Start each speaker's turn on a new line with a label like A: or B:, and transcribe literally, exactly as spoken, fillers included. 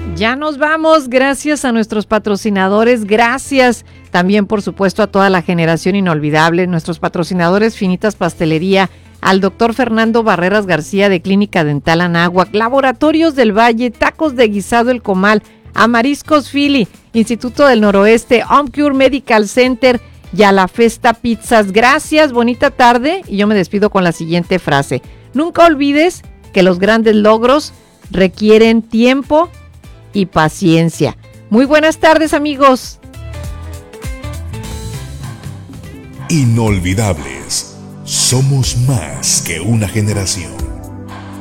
A: Ya nos vamos, gracias a nuestros patrocinadores, gracias también por supuesto a toda la generación inolvidable, nuestros patrocinadores Finitas Pastelería, al doctor Fernando Barreras García de Clínica Dental Anáhuac, Laboratorios del Valle, Tacos de Guisado El Comal, a Mariscos Philly, Instituto del Noroeste, OmCure Medical Center y a la Festa Pizzas. Gracias, bonita tarde, y yo me despido con la siguiente frase. Nunca olvides que los grandes logros requieren tiempo y paciencia. Muy buenas tardes, amigos.
B: Inolvidables. Somos más que una generación.